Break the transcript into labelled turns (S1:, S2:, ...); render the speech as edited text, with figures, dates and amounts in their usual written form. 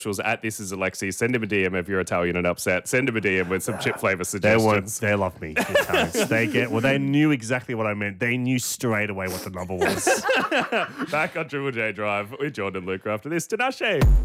S1: at This Is Alexi. Send him a DM if you're Italian and upset. Send him a DM with some chip flavour
S2: They
S1: suggestions.
S2: They love me. The Italians. They knew exactly what I meant. They knew straight away what the number was.
S1: Back on Triple J Drive with Jordan and Luca after this. Tinashe.